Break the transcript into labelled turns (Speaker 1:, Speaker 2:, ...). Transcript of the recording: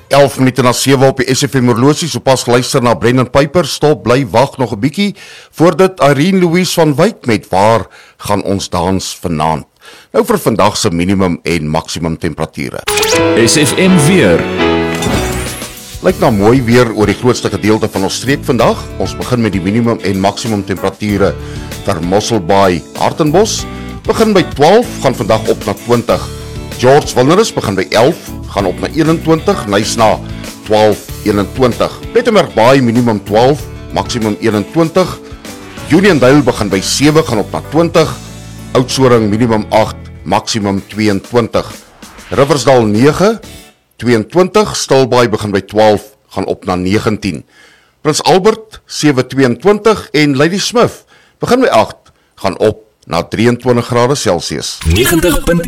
Speaker 1: 11 minute na 7 op die SFM horlosie, so pas geluister na Brendan Piper, stop, bly, wag nog 'n bietjie, voor dit Irene Louise van Wyk met Waar gaan ons dans vanaand? Nou vir vandag se minimum en maksimum temperature.
Speaker 2: SFM weer.
Speaker 1: Lyk na mooi weer oor die grootste gedeelte van ons streek vandag. Ons begin met die minimum en maksimum temperature vir Mosselbaai, Hartenbos. Begin by 12, gaan vandag op na 20. George Wilderness begin by 11, gaan op na 21, Nysna 12, 21. Plettenberg Baai minimum 12, maksimum 21. Uniondale begin by 7, gaan op na 20. Oudtshoorn minimum 8, maksimum 22. Riversdal 9, 22. Stilbaai begin by 12, gaan op na 19. Prins Albert 7:22 en Ladysmith begin by 8, gaan op na 23 grade Celsius.
Speaker 2: 90.1